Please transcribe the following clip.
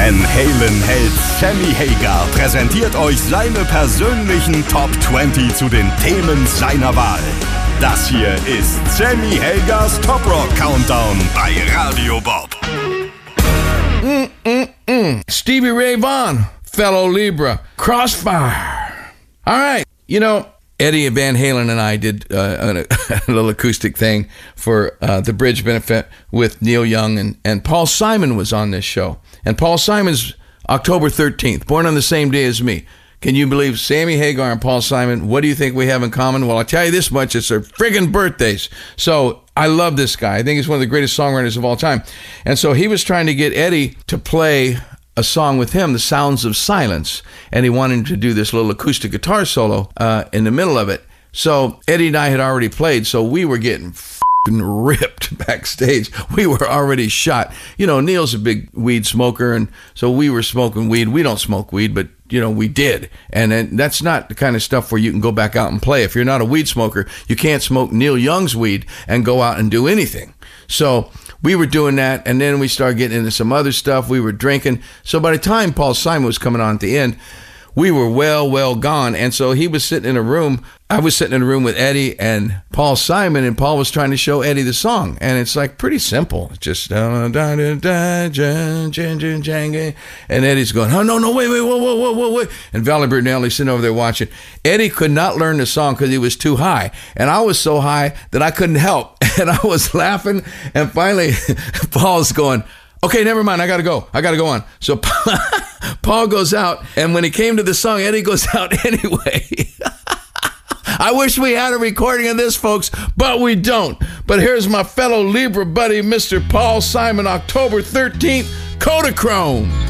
Van Halen-Held Sammy Hagar präsentiert euch seine persönlichen Top 20 zu den Themen seiner Wahl. Das hier ist Sammy Hagars Top Rock Countdown bei Radio Bob. Stevie Ray Vaughan, Fellow Libra, Crossfire. All right, you know, Eddie Van Halen and I did a little acoustic thing for the Bridge benefit with Neil Young, and Paul Simon was on this show. And Paul Simon's October 13th, born on the same day as me. Can you believe Sammy Hagar and Paul Simon? What do you think we have in common? Well, I'll tell you this much, it's their friggin' birthdays. So I love this guy. I think he's one of the greatest songwriters of all time. And so he was trying to get Eddie to play a song with him, The Sounds of Silence. And he wanted him to do this little acoustic guitar solo in the middle of it. So Eddie and I had already played, so we were getting ripped backstage. We were already shot. You know, Neil's a big weed smoker, and so we were smoking weed. We don't smoke weed, but you know, we did. And that's not the kind of stuff where you can go back out and play. If you're not a weed smoker, you can't smoke Neil Young's weed and go out and do anything. So we were doing that, and then we started getting into some other stuff. We were drinking. So by the time Paul Simon was coming on at the end, we were well gone. And so he was sitting in a room. I was sitting in a room with Eddie and Paul Simon, and Paul was trying to show Eddie the song. And it's like pretty simple. Just and Eddie's going, oh, no, wait, whoa. And Valerie Bertinelli's sitting over there watching. Eddie could not learn the song because he was too high. And I was so high that I couldn't help. And I was laughing. And finally, Paul's going, okay, never mind. I got to go on. So Paul goes out, and when he came to the song, Eddie goes out anyway. I wish we had a recording of this, folks, but we don't. But here's my fellow Libra buddy, Mr. Paul Simon, October 13th, Kodachrome.